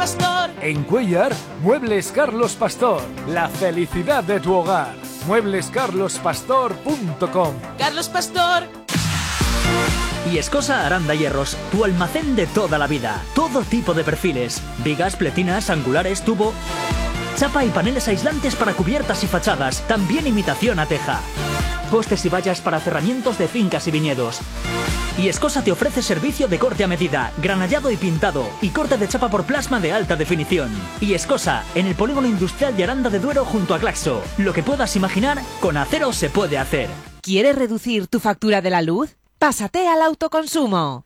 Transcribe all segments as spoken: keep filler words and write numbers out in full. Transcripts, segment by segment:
Pastor. En Cuéllar, Muebles Carlos Pastor. La felicidad de tu hogar. muebles carlos pastor punto com. Carlos Pastor. Y Escosa Aranda Hierros, tu almacén de toda la vida. Todo tipo de perfiles, vigas, pletinas, angulares, tubo, chapa y paneles aislantes para cubiertas y fachadas, también imitación a teja. Postes y vallas para cerramientos de fincas y viñedos. Y Escosa te ofrece servicio de corte a medida, granallado y pintado, y corte de chapa por plasma de alta definición. Y Escosa, en el polígono industrial de Aranda de Duero junto a Claxo. Lo que puedas imaginar, con acero se puede hacer. ¿Quieres reducir tu factura de la luz? Pásate al autoconsumo.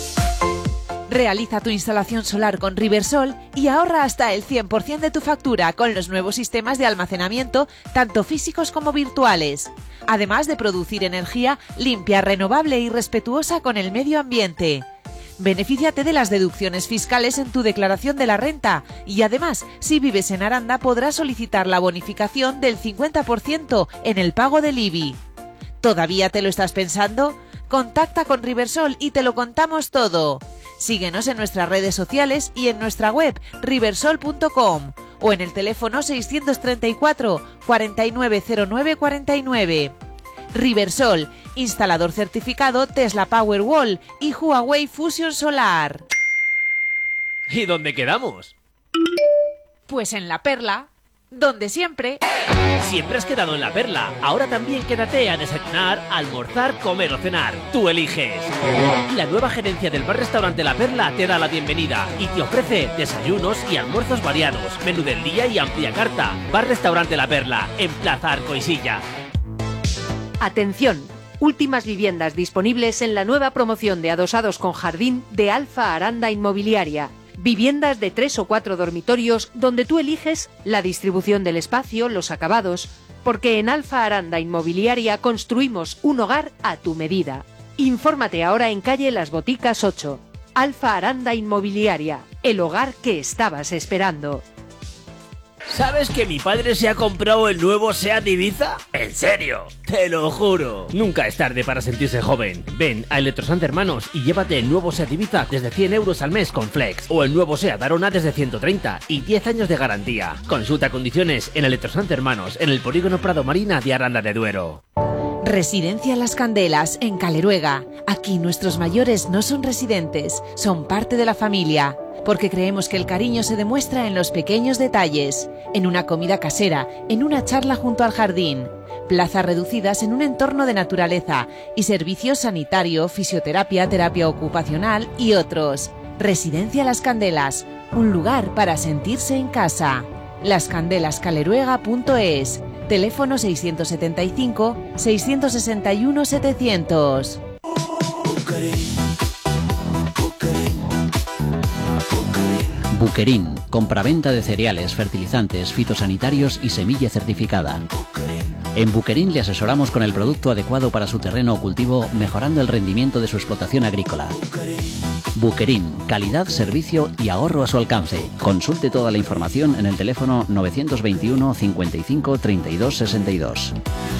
Realiza tu instalación solar con Riversol y ahorra hasta el cien por ciento de tu factura con los nuevos sistemas de almacenamiento, tanto físicos como virtuales. Además de producir energía limpia, renovable y respetuosa con el medio ambiente. Benefíciate de las deducciones fiscales en tu declaración de la renta y además, si vives en Aranda, podrás solicitar la bonificación del cincuenta por ciento en el pago del I B I. ¿Todavía te lo estás pensando? Contacta con Riversol y te lo contamos todo. Síguenos en nuestras redes sociales y en nuestra web riversol punto com o en el teléfono seiscientos treinta y cuatro, cuarenta y nueve cero nueve cuarenta y nueve. Riversol, instalador certificado Tesla Powerwall y Huawei Fusion Solar. ¿Y dónde quedamos? Pues en La Perla, donde siempre. Siempre has quedado en La Perla. Ahora también quédate a desayunar, almorzar, comer o cenar. Tú eliges. La nueva gerencia del bar-restaurante La Perla te da la bienvenida y te ofrece desayunos y almuerzos variados, menú del día y amplia carta. Bar-restaurante La Perla, en Plaza Arcoisilla. Atención, últimas viviendas disponibles en la nueva promoción de adosados con jardín de Alfa Aranda Inmobiliaria. Viviendas de tres o cuatro dormitorios donde tú eliges la distribución del espacio, los acabados, porque en Alfa Aranda Inmobiliaria construimos un hogar a tu medida. Infórmate ahora en calle Las Boticas ocho. Alfa Aranda Inmobiliaria, el hogar que estabas esperando. ¿Sabes que mi padre se ha comprado el nuevo SEAT Ibiza? ¿En serio? Te lo juro. Nunca es tarde para sentirse joven. Ven a Electrosant Hermanos y llévate el nuevo SEAT Ibiza desde cien euros al mes con Flex. O el nuevo SEAT Arona desde ciento treinta y diez años de garantía. Consulta condiciones en Electrosant Hermanos en el polígono Prado Marina de Aranda de Duero. Residencia Las Candelas, en Caleruega. Aquí nuestros mayores no son residentes, son parte de la familia. Porque creemos que el cariño se demuestra en los pequeños detalles, en una comida casera, en una charla junto al jardín, plazas reducidas en un entorno de naturaleza y servicios sanitario, fisioterapia, terapia ocupacional y otros. Residencia Las Candelas, un lugar para sentirse en casa. las candelas caleruega punto es, teléfono seiscientos setenta y cinco, seiscientos sesenta y uno, setecientos. Buquerín, compraventa de cereales, fertilizantes, fitosanitarios y semilla certificada. En Buquerín le asesoramos con el producto adecuado para su terreno o cultivo, mejorando el rendimiento de su explotación agrícola. Buquerín, calidad, servicio y ahorro a su alcance. Consulte toda la información en el teléfono novecientos veintiuno, cincuenta y cinco, treinta y dos, sesenta y dos.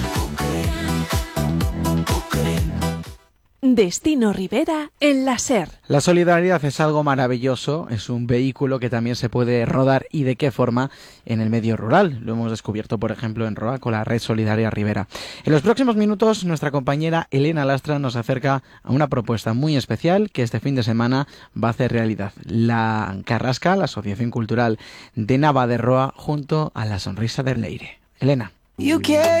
Destino Rivera en la SER. La solidaridad es algo maravilloso, es un vehículo que también se puede rodar y de qué forma en el medio rural. Lo hemos descubierto, por ejemplo, en Roa con la Red Solidaria Rivera. En los próximos minutos, nuestra compañera Elena Lastra nos acerca a una propuesta muy especial que este fin de semana va a hacer realidad. La Carrasca, la Asociación Cultural de Nava de Roa, junto a la Sonrisa del Leire. Elena.